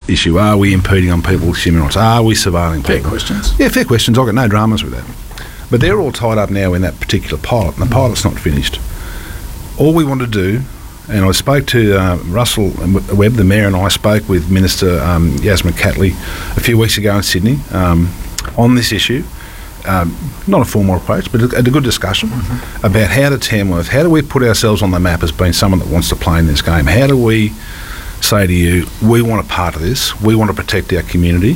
issue? Are we impeding on people's human rights? Are we surveilling people? Fair questions. Yeah, fair questions. I've got no dramas with that. But they're all tied up now in that particular pilot, and the pilot's not finished. All we want to do, and I spoke to Russell Webb, the Mayor, and I spoke with Minister Yasmin Catley a few weeks ago in Sydney on this issue. Not a formal approach, but a good discussion about how to Tamworth, how do we put ourselves on the map as being someone that wants to play in this game? How do we say to you, we want a part of this, we want to protect our community.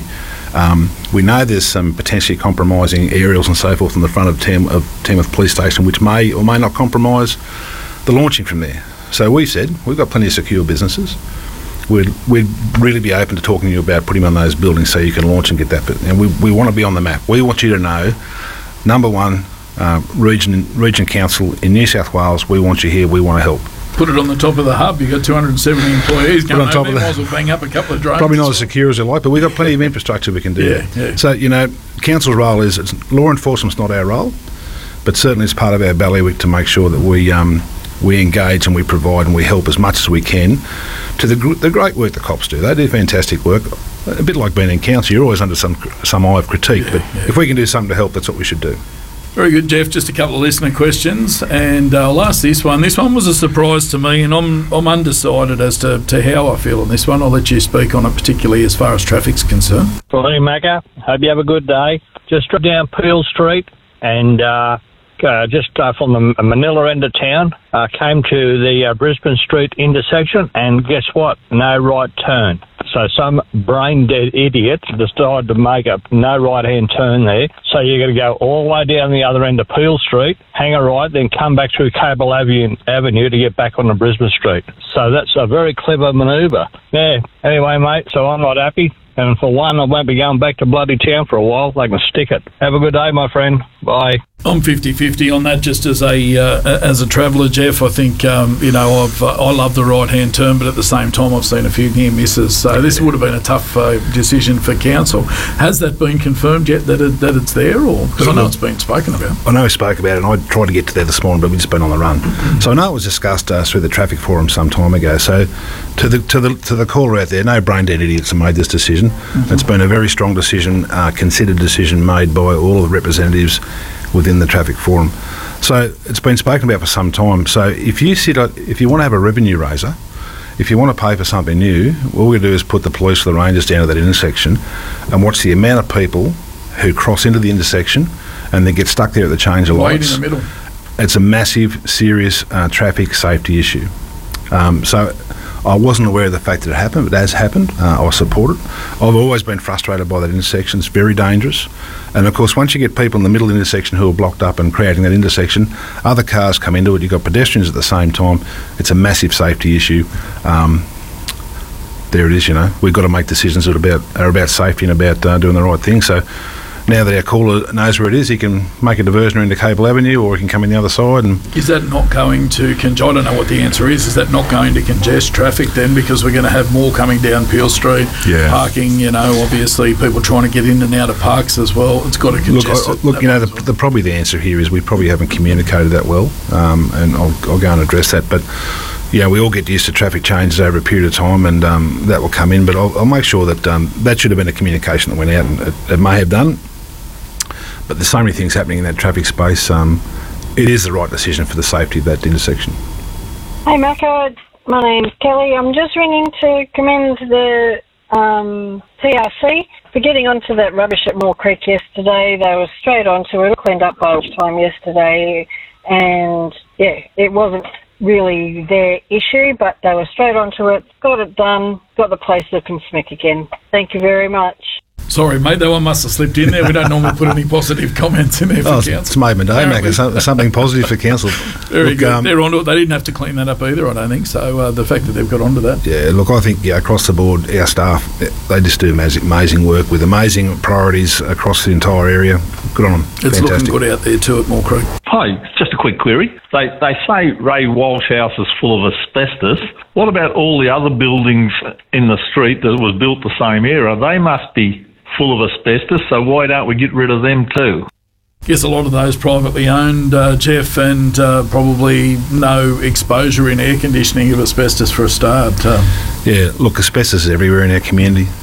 We know there's some potentially compromising aerials and so forth in the front of Tamworth Police Station, which may or may not compromise the launching from there. So we've said we've got plenty of secure businesses. We'd really be open to talking to you about putting on those buildings so you can launch and get that. And we want to be on the map. We want you to know, number one, Region Council in New South Wales, we want you here, we want to help. Put it on the top of the hub. You've got 270 employees going over there. Might as well bang up a couple of drones. Probably not as secure as you like, but we've got plenty of infrastructure we can do. Yeah. So, council's role is, law enforcement's not our role, but certainly it's part of our bailiwick to make sure that we engage and we provide and we help as much as we can to the great work the cops do. They do fantastic work. A bit like being in council, you're always under some eye of critique, but if we can do something to help, that's what we should do. Very good, Jeff. Just a couple of listener questions, and I'll ask this one. This one was a surprise to me, and I'm undecided as to how I feel on this one. I'll let you speak on it, particularly as far as traffic's concerned. Morning, Macca. Hope you have a good day. Just drove down Peel Street and just from the Manila end of town, came to the Brisbane Street intersection, and guess what? No right turn. So some brain-dead idiot decided to make a no right-hand turn there. So you're going to go all the way down the other end of Peel Street, hang a right, then come back through Cable Avenue to get back onto Brisbane Street. So that's a very clever manoeuvre. Yeah, anyway, mate, so I'm not happy. And for one, I won't be going back to bloody town for a while. They can stick it. Have a good day, my friend. Bye. I'm 50-50 on that. Just as a traveller, Jeff, I think I love the right hand turn, but at the same time, I've seen a few near misses. So this would have been a tough decision for council. Has that been confirmed yet that it's there, or because I know it's been spoken about? I know we spoke about it, and I tried to get to there this morning, but we've just been on the run. So I know it was discussed through the traffic forum some time ago. So to the caller out there, no brain dead idiots have made this decision. It's been a very strong decision, considered decision made by all of the representatives within the traffic forum. So it's been spoken about for some time. So if you want to have a revenue raiser, if you want to pay for something new, all we do is put the police or the rangers down at that intersection and watch the amount of people who cross into the intersection and then get stuck there at the change of lights. Wait in the middle. It's a massive, serious traffic safety issue. So I wasn't aware of the fact that it happened, but it has happened. I support it. I've always been frustrated by that intersection. It's very dangerous. And of course, once you get people in the middle of the intersection who are blocked up and creating that intersection, other cars come into it. You've got pedestrians at the same time. It's a massive safety issue. There it is, We've got to make decisions that are about safety and about doing the right thing. So now that our caller knows where it is, he can make a diversion into Cable Avenue, or he can come in the other side. And is that not going to I don't know what the answer is. Is that not going to congest traffic then, because we're going to have more coming down Peel Street, parking, obviously people trying to get in and out of parks as well. It's got to congest it. Probably the answer here is we probably haven't communicated that well, and I'll go and address that. But we all get used to traffic changes over a period of time, and that will come in. But I'll make sure that that should have been a communication that went out, and it may have done. But there's so many things happening in that traffic space. It is the right decision for the safety of that intersection. Hey, Macca. My name's Kelly. I'm just ringing to commend the TRC for getting onto that rubbish at Moore Creek yesterday. They were straight onto it, cleaned up by lunchtime yesterday, and it wasn't really their issue, but they were straight onto it, got it done, got the place looking smick again. Thank you very much. Sorry, mate, that one must have slipped in there. We don't normally put any positive comments in there for council. It's made my day, Mac. Something positive for council. Very good. They're onto it. They didn't have to clean that up either, I don't think. So the fact that they've got onto that. Yeah, look, I think across the board, our staff, they just do amazing work with amazing priorities across the entire area. Good on them. It's fantastic. Looking good out there too at Moore Creek. Hi, just a quick query. They say Ray Walsh House is full of asbestos. What about all the other buildings in the street that was built the same era? They must be full of asbestos, so why don't we get rid of them too? Yes, a lot of those privately owned, Jeff, and probably no exposure in air conditioning of asbestos for a start. Yeah, look, asbestos is everywhere in our community.